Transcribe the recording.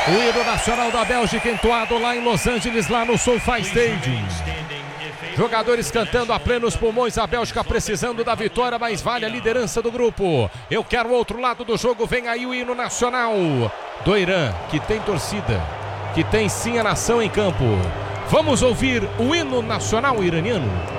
O hino nacional da Bélgica entoado lá em Los Angeles, lá no SoFi Stadium. Jogadores cantando a plenos pulmões, a Bélgica precisando da vitória, mas vale a liderança do grupo. Eu quero o outro lado do jogo, vem aí o hino nacional do Irã, que tem torcida, que tem sim a nação em campo. Vamos ouvir o hino nacional iraniano.